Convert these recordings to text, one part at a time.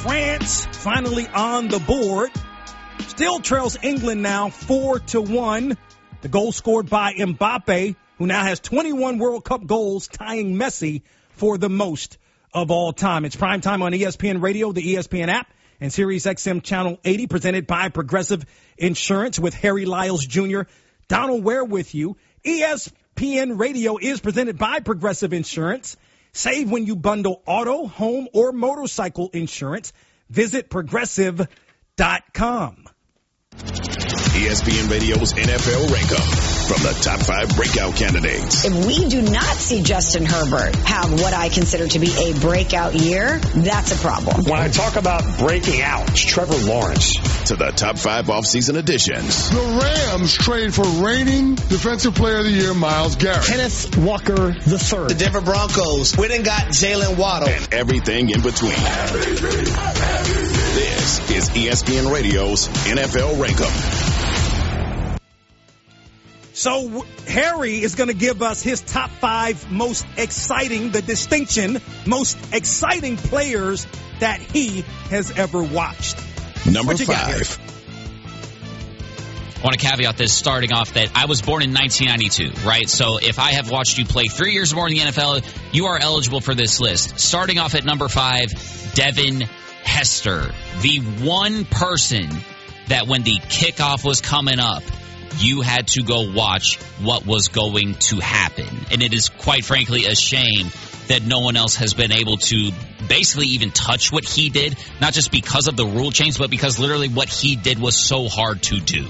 France finally on the board. Still trails England now 4-1. The goal scored by Mbappe, who now has 21 World Cup goals, tying Messi for the most of all time. It's primetime on ESPN Radio, the ESPN app, and Sirius XM Channel 80, presented by Progressive Insurance with Harry Lyles Jr. Donald Ware with you. ESPN Radio is presented by Progressive Insurance. Save when you bundle auto, home, or motorcycle insurance. Visit Progressive.com. ESPN Radio's NFL Rankup from the top 5 breakout candidates. If we do not see Justin Herbert have what I consider to be a breakout year, that's a problem. When I talk about breaking out, it's Trevor Lawrence. To the top 5 offseason additions. The Rams trade for reigning Defensive Player of the Year, Myles Garrett. Kenneth Walker III. The Denver Broncos. We done got Jalen Waddle. And everything in between. This is ESPN Radio's NFL Rankup. So Harry is going to give us his top 5 most exciting, the distinction, most exciting players that he has ever watched. Number 5. I want to caveat this starting off that I was born in 1992, right? So if I have watched you play 3 years more in the NFL, you are eligible for this list. Starting off at number 5, Devin Hester. The one person that when the kickoff was coming up, you had to go watch what was going to happen. And it is quite frankly a shame that no one else has been able to basically even touch what he did, not just because of the rule change, but because literally what he did was so hard to do.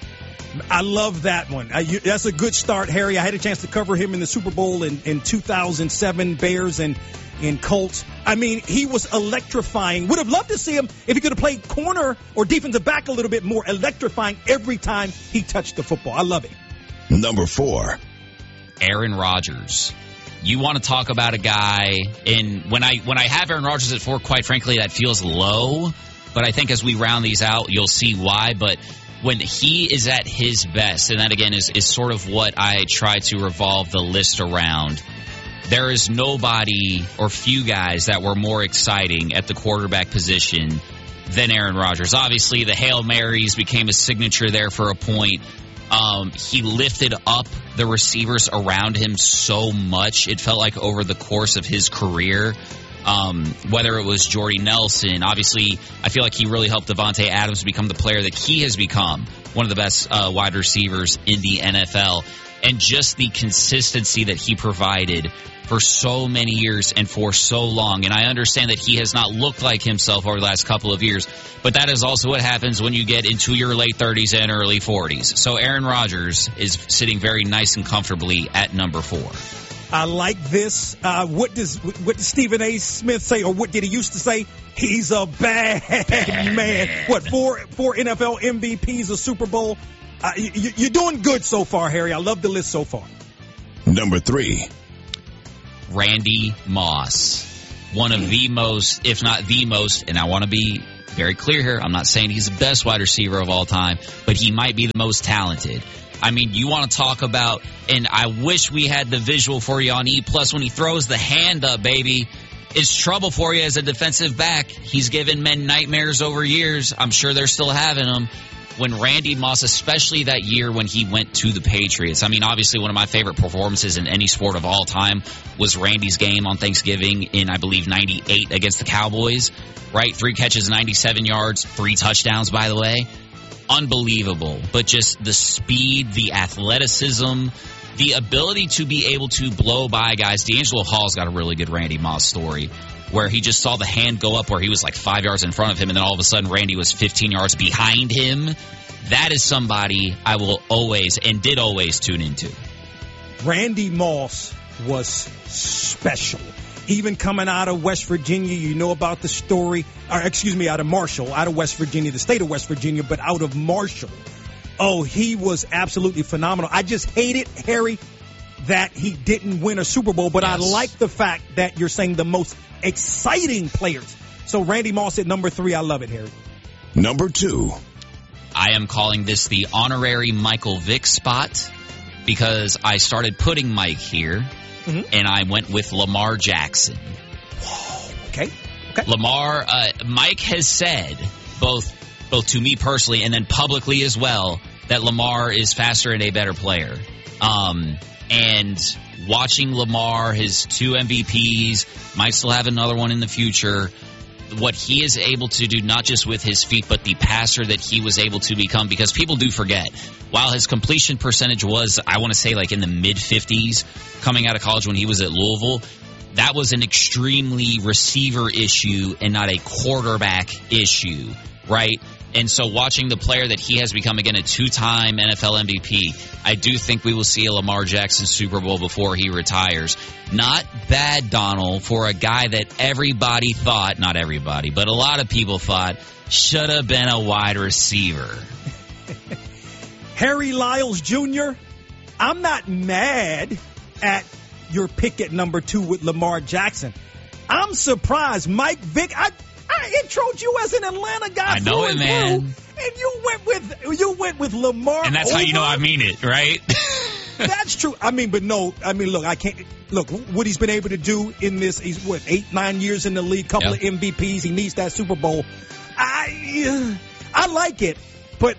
I love that one. That's a good start, Harry. I had a chance to cover him in the Super Bowl in 2007, Bears and in Colts. I mean, he was electrifying. Would have loved to see him if he could have played corner or defensive back a little bit more, electrifying every time he touched the football. I love it. Number 4. Aaron Rodgers. You want to talk about a guy, and when I have Aaron Rodgers at 4, quite frankly, that feels low. But I think as we round these out, you'll see why. But when he is at his best, and that again is sort of what I try to revolve the list around, there is nobody or few guys that were more exciting at the quarterback position than Aaron Rodgers. Obviously, the Hail Marys became a signature there for a point. He lifted up the receivers around him so much. It felt like over the course of his career, whether it was Jordy Nelson, obviously, I feel like he really helped Davante Adams become the player that he has become, one of the best wide receivers in the NFL. And just the consistency that he provided for so many years and for so long. And I understand that he has not looked like himself over the last couple of years, but that is also what happens when you get into your late 30s and early 40s. So Aaron Rodgers is sitting very nice and comfortably at number 4. I like this. What does Stephen A. Smith say, or what did he used to say? He's a bad man. What, 4 NFL MVPs, a Super Bowl? You're doing good so far, Harry. I love the list so far. Number 3. Randy Moss. One of the most, if not the most, and I want to be very clear here, I'm not saying he's the best wide receiver of all time, but he might be the most talented. I mean, you want to talk about, and I wish we had the visual for you on E+, when he throws the hand up, baby, it's trouble for you as a defensive back. He's given men nightmares over years. I'm sure they're still having them. When Randy Moss, especially that year when he went to the Patriots, I mean, obviously one of my favorite performances in any sport of all time was Randy's game on Thanksgiving in, I believe, 98 against the Cowboys, right? 3 catches, 97 yards, 3 touchdowns, by the way. Unbelievable. But just the speed, the athleticism, the ability to be able to blow by guys. D'Angelo Hall's got a really good Randy Moss story, where he just saw the hand go up where he was like 5 yards in front of him, and then all of a sudden Randy was 15 yards behind him. That is somebody I will always and did always tune into. Randy Moss was special. Even coming out of West Virginia, you know about the story, out of Marshall, out of West Virginia, the state of West Virginia, but out of Marshall. Oh, he was absolutely phenomenal. I just hated, Harry, that he didn't win a Super Bowl, but yes. I like the fact that you're saying the most exciting players. So Randy Moss at number 3, I love it, Harry. Number 2. I am calling this the honorary Michael Vick spot because I started putting Mike here, and I went with Lamar Jackson. Whoa, okay. Okay. Lamar, Mike has said, both to me personally and then publicly as well, that Lamar is faster and a better player. And watching Lamar, his 2 MVPs, might still have another one in the future. What he is able to do, not just with his feet, but the passer that he was able to become, because people do forget, while his completion percentage was, I want to say, like in the mid-50s coming out of college when he was at Louisville, that was an extremely receiver issue and not a quarterback issue, right? And so watching the player that he has become, again, a 2-time NFL MVP, I do think we will see a Lamar Jackson Super Bowl before he retires. Not bad, Donald, for a guy that everybody thought, not everybody, but a lot of people thought, should have been a wide receiver. Harry Lyles Jr., I'm not mad at your pick at number 2 with Lamar Jackson. I'm surprised. Mike Vick, I introed you as an Atlanta guy. I know it, man. And you went with Lamar. And that's how you know I mean it, right? That's true. Look, I can't look what he's been able to do in this. He's 8-9 years in the league, couple of MVPs. He needs that Super Bowl. I like it, but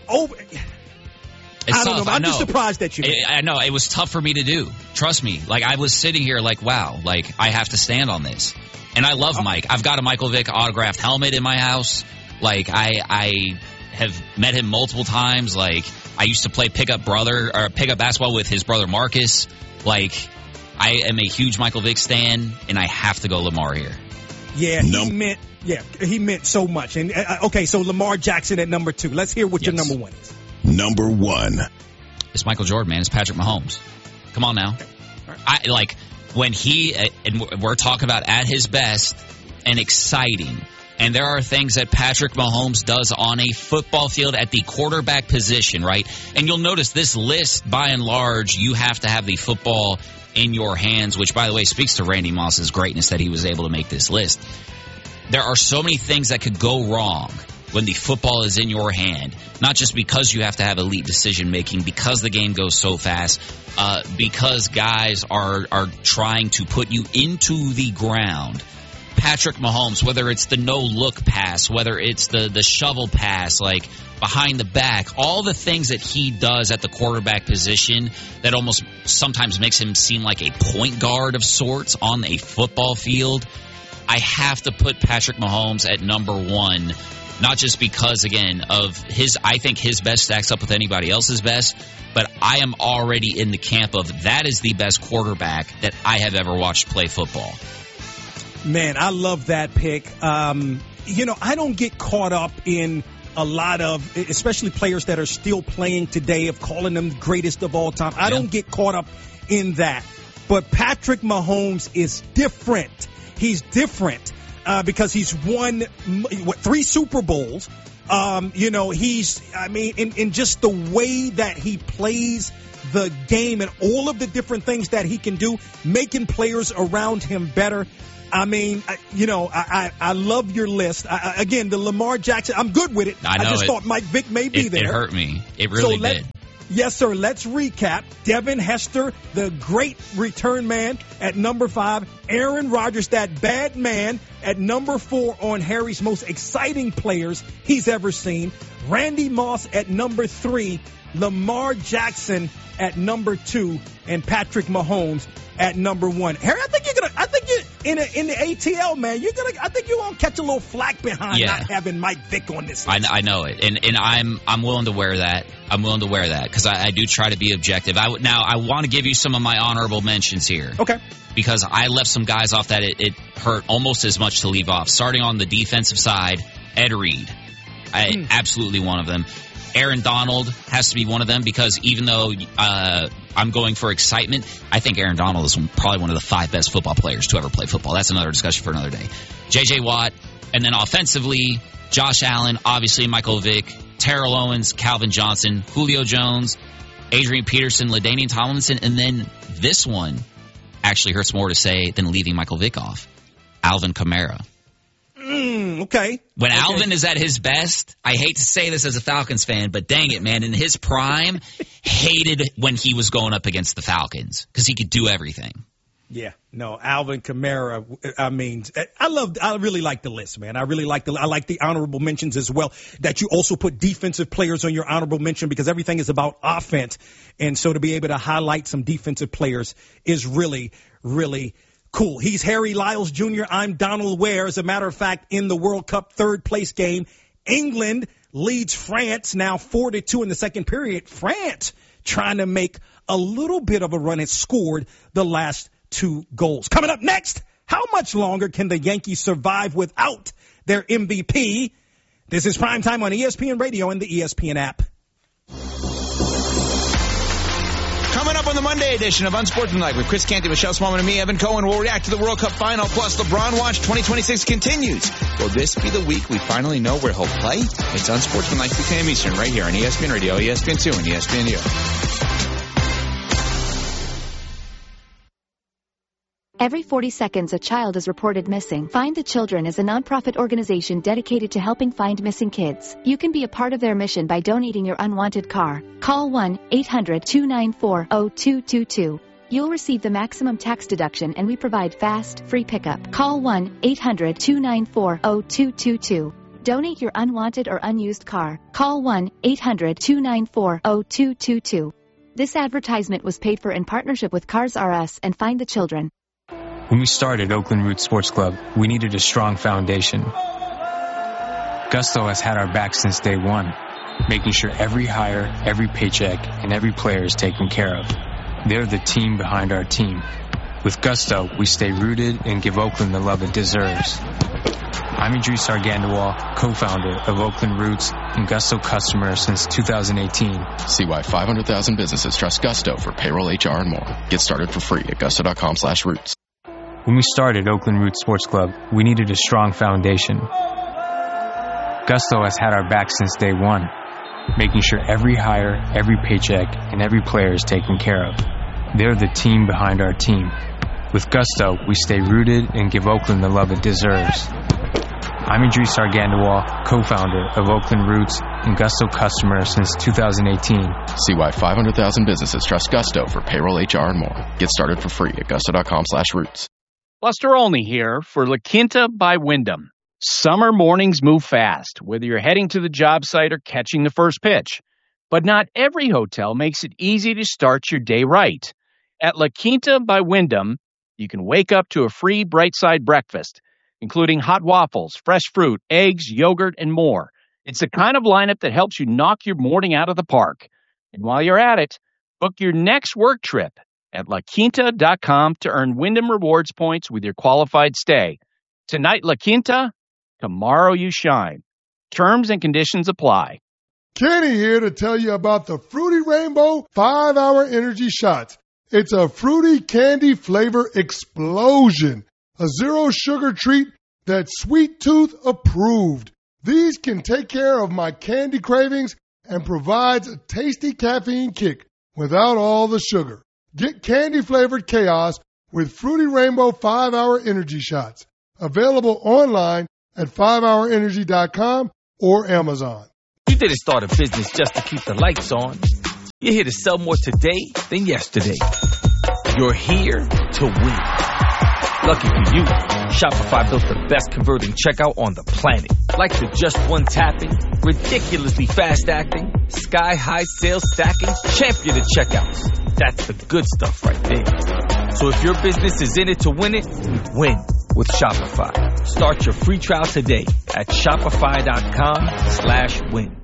I don't know. I'm just surprised that you. I know it was tough for me to do. Trust me. Like, I was sitting here like, wow, like I have to stand on this. And I love Mike. I've got a Michael Vick autographed helmet in my house. Like, I have met him multiple times. Like, I used to play pickup basketball with his brother Marcus. Like, I am a huge Michael Vick stan, and I have to go Lamar here. Yeah, he meant so much. And okay, so Lamar Jackson at number 2. Let's hear what your number 1 is. Number 1. It's Michael Jordan, man. It's Patrick Mahomes. Come on now. Right. When and we're talking about at his best and exciting, and there are things that Patrick Mahomes does on a football field at the quarterback position, right? And you'll notice this list, by and large, you have to have the football in your hands, which, by the way, speaks to Randy Moss's greatness that he was able to make this list. There are so many things that could go wrong when the football is in your hand, not just because you have to have elite decision-making, because the game goes so fast, because guys are trying to put you into the ground. Patrick Mahomes, whether it's the no-look pass, whether it's the shovel pass, like behind the back, all the things that he does at the quarterback position that almost sometimes makes him seem like a point guard of sorts on a football field, I have to put Patrick Mahomes at number 1. Not just because, again, of I think his best stacks up with anybody else's best, but I am already in the camp of that is the best quarterback that I have ever watched play football. Man, I love that pick. I don't get caught up in a lot of, especially players that are still playing today, of calling them the greatest of all time. I don't get caught up in that. But Patrick Mahomes is different. He's different. Because he's won 3 Super Bowls. In just the way that he plays the game and all of the different things that he can do, making players around him better. I love your list. Again, the Lamar Jackson, I'm good with it. I just thought Mike Vick may be there. It hurt me. It really did. Yes, sir. Let's recap. Devin Hester, the great return man, at number 5. Aaron Rodgers, that bad man, at number 4 on Harry's most exciting players he's ever seen. Randy Moss at number 3. Lamar Jackson at number 2. And Patrick Mahomes at number 1. Harry, I think you're in the ATL, man. I think you're gonna catch a little flack behind not having Mike Vick on this list. I know it, and I'm willing to wear that. I'm willing to wear that because I do try to be objective. I want to give you some of my honorable mentions here. Okay. Because I left some guys off that it hurt almost as much to leave off. Starting on the defensive side, Ed Reed, absolutely one of them. Aaron Donald has to be one of them because even though I'm going for excitement, I think Aaron Donald is probably one of the 5 best football players to ever play football. That's another discussion for another day. J.J. Watt, and then offensively, Josh Allen, obviously Michael Vick, Terrell Owens, Calvin Johnson, Julio Jones, Adrian Peterson, LaDainian Tomlinson, and then this one actually hurts more to say than leaving Michael Vick off. Alvin Kamara. Okay. When Alvin is at his best, I hate to say this as a Falcons fan, but dang it, man, in his prime, hated when he was going up against the Falcons because he could do everything. Yeah, no, Alvin Kamara. I mean, I really like the list, man. I like the honorable mentions as well, that you also put defensive players on your honorable mention, because everything is about offense. And so to be able to highlight some defensive players is really, really cool. He's Harry Lyles Jr. I'm Donald Ware. As a matter of fact, in the World Cup third place game, England leads France now 4-2 in the second period. France trying to make a little bit of a run, has scored the last 2 goals. Coming up next, how much longer can the Yankees survive without their MVP? This is Primetime on ESPN Radio and the ESPN app. Coming up on the Monday edition of Unsportsmanlike with Chris Canty, Michelle Smallman, and me, Evan Cohen, we'll react to the World Cup final, plus LeBron Watch 2026 continues. Will this be the week we finally know where he'll play? It's Unsportsmanlike 6 a.m. Eastern right here on ESPN Radio, ESPN2, and ESPN2. Every 40 seconds, a child is reported missing. Find the Children is a nonprofit organization dedicated to helping find missing kids. You can be a part of their mission by donating your unwanted car. Call 1-800-294-0222. You'll receive the maximum tax deduction, and we provide fast, free pickup. Call 1-800-294-0222. Donate your unwanted or unused car. Call 1-800-294-0222. This advertisement was paid for in partnership with Cars R Us and Find the Children. When we started Oakland Roots Sports Club, we needed a strong foundation. Gusto has had our back since day one, making sure every hire, every paycheck, and every player is taken care of. They're the team behind our team. With Gusto, we stay rooted and give Oakland the love it deserves. I'm Idris Argandawal, co-founder of Oakland Roots and Gusto customer since 2018. See why 500,000 businesses trust Gusto for payroll, HR, and more. Get started for free at gusto.com/roots. When we started Oakland Roots Sports Club, we needed a strong foundation. Gusto has had our back since day one, making sure every hire, every paycheck, and every player is taken care of. They're the team behind our team. With Gusto, we stay rooted and give Oakland the love it deserves. I'm Idris Argandawal, co-founder of Oakland Roots and Gusto customer since 2018. See why 500,000 businesses trust Gusto for payroll, HR, and more. Get started for free at gusto.com/roots. Buster Olney here for La Quinta by Wyndham. Summer mornings move fast, whether you're heading to the job site or catching the first pitch. But not every hotel makes it easy to start your day right. At La Quinta by Wyndham, you can wake up to a free Bright Side breakfast, including hot waffles, fresh fruit, eggs, yogurt, and more. It's the kind of lineup that helps you knock your morning out of the park. And while you're at it, book your next work trip at LaQuinta.com to earn Wyndham Rewards points with your qualified stay. Tonight, La Quinta, tomorrow you shine. Terms and conditions apply. Kenny here to tell you about the Fruity Rainbow 5-Hour Energy Shots. It's a fruity candy flavor explosion. A zero-sugar treat that's Sweet Tooth approved. These can take care of my candy cravings and provides a tasty caffeine kick without all the sugar. Get candy-flavored chaos with Fruity Rainbow 5-Hour Energy Shots. Available online at 5hourenergy.com or Amazon. You didn't start a business just to keep the lights on. You're here to sell more today than yesterday. You're here to win. Lucky for you, Shopify built the best converting checkout on the planet. Like the just one tapping, ridiculously fast acting, sky-high sales stacking, champion of checkouts. That's the good stuff right there. So if your business is in it to win it, win with Shopify. Start your free trial today at shopify.com/win.